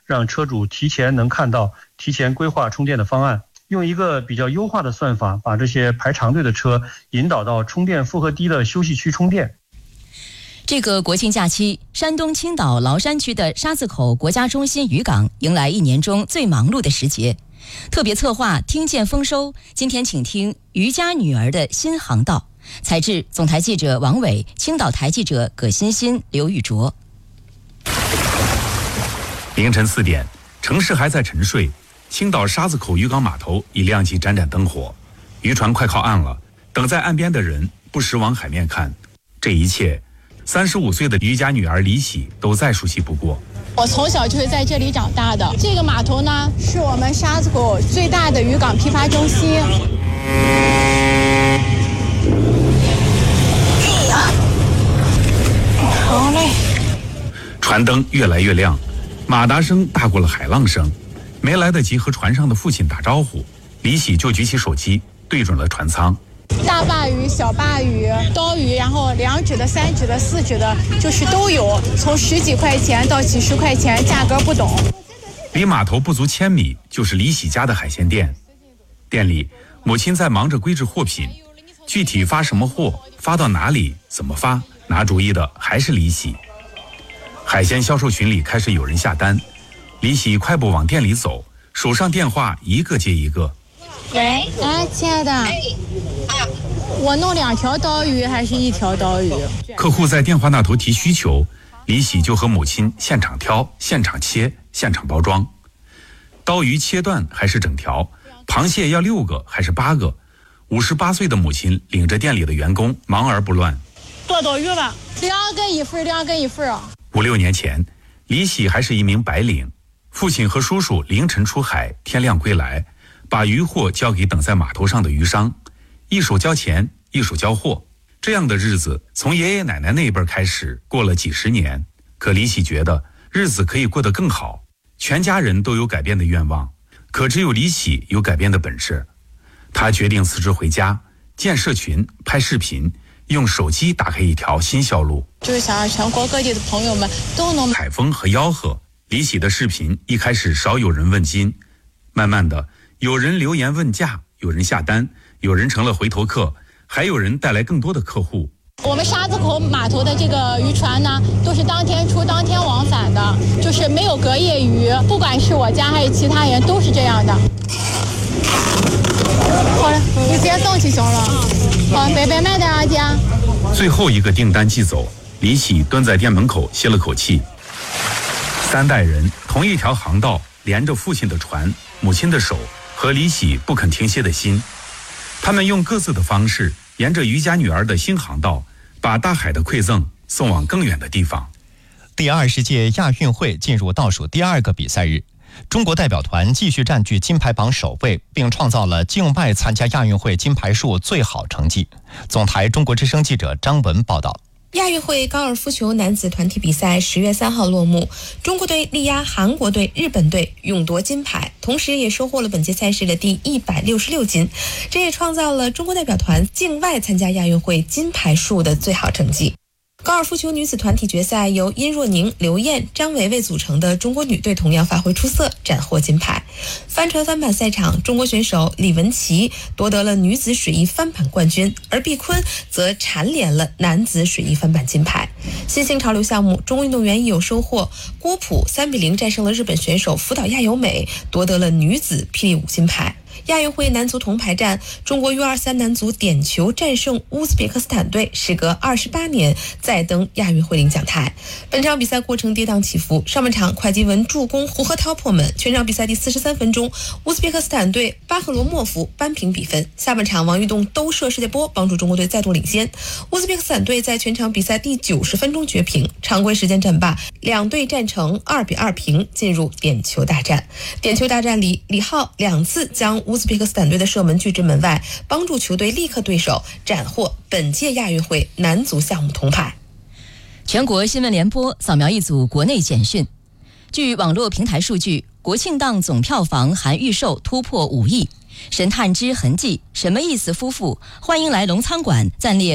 让车主提前能看到、提前规划充电的方案，用一个比较优化的算法，把这些排长队的车引导到充电负荷低的休息区充电。 这个国庆假期，山东青岛崂山区的沙子口国家中心渔港迎来一年中最忙碌的时节。特别策划听见丰收，今天请听渔家女儿的新航道。采制总台记者王伟，青岛台记者葛欣欣、刘玉卓。 凌晨4点，城市还在沉睡，青岛沙子口渔港码头已亮起盏盏灯火，渔船快靠岸了，等在岸边的人不时往海面看。这一切，35岁的渔家女儿李喜都再熟悉不过。 我从小就是在这里长大的。这个码头呢，是我们沙子口最大的渔港批发中心。哎呀，好嘞！ 船灯越来越亮，马达声大过了海浪声。没来得及和船上的父亲打招呼，李喜就举起手机对准了船舱。 大鲅鱼、小鲅鱼、刀鱼，然后2指的、3指的、4指的，就是都有，从10几块钱到几十块钱，价格不等。 离码头不足1000米就是李喜家的海鲜店，店里母亲在忙着归置货品，具体发什么货、发到哪里、怎么发，拿主意的还是李喜。海鲜销售群里开始有人下单，李喜快步往店里走，手上电话一个接一个。 喂，哎，亲爱的，我弄2条刀鱼还是1条刀鱼？ 客户在电话那头提需求，李喜就和母亲现场挑、现场切、现场包装。刀鱼切断还是整条？螃蟹要6个还是8个？58岁的母亲领着店里的员工忙而不乱。 多刀鱼吧，2根一份，2根一份啊。 5、6年前，李喜还是一名白领，父亲和叔叔凌晨出海，天亮归来，把渔货交给等在码头上的渔商，一手交钱，一手交货。这样的日子从爷爷奶奶那一辈开始过了几十年，可李喜觉得日子可以过得更好。全家人都有改变的愿望，可只有李喜有改变的本事。他决定辞职回家，建社群，拍视频，用手机打开一条新销路， 就是想让全国各地的朋友们都能海风和吆喝。李喜的视频一开始少有人问津，慢慢的有人留言问价，有人下单，有人成了回头客，还有人带来更多的客户。 我们沙子口码头的这个渔船呢，都是当天出当天往返的，就是没有隔夜鱼，不管是我家还是其他人都是这样的。好了，你直接送去行了。好，白白卖点啊，姐。 最后一个订单寄走，李喜蹲在店门口歇了口气。3代人同一条航道，连着父亲的船、母亲的手和李喜不肯停歇的心。他们用各自的方式，沿着渔家女儿的新航道，把大海的馈赠送往更远的地方。 第20届亚运会进入倒数第2个比赛日，中国代表团继续占据金牌榜首位，并创造了境外参加亚运会金牌数最好成绩。总台中国之声记者张文报道。 亚运会高尔夫球男子团体比赛10月3号落幕，中国队力压韩国队、日本队，勇夺金牌，同时也收获了本届赛事的第166金，这也创造了中国代表团境外参加亚运会金牌数的最好成绩。高尔夫球女子团体决赛由殷若宁、刘艳、张维维组成的中国女队同样发挥出色，斩获金牌。帆船翻板赛场，中国选手李文琪夺得了女子水翼翻板冠军，而毕坤则蝉联了男子水翼翻板金牌。新兴潮流项目，中国运动员亦有收获，郭璞3-0战胜了日本选手福岛亚由美，夺得了女子霹雳舞金牌。亚运会男足铜牌战，中国 U23 男足点球战胜乌兹别克斯坦队，时隔28年再登亚运会领奖台。本场比赛过程跌宕起伏，上半场会稽文助攻，胡赫涛破门，全场比赛第43分钟，乌兹别克斯坦队巴赫罗莫夫扳平比分。下半场王玉栋兜射世界波，帮助中国队再度领先。乌兹别克斯坦队在全场比赛第90分钟绝平，常规时间战罢，两队战成2-2平，进入点球大战。点球大战里，李浩2次将乌兹别克斯坦队的射门拒之门外，帮助球队力克对手，斩获本届亚运会男足项目铜牌。 全国新闻联播扫描一组国内简讯。据网络平台数据，国庆档总票房含预售突破5亿。神探之痕迹，什么意思？夫妇欢迎来龙餐馆暂列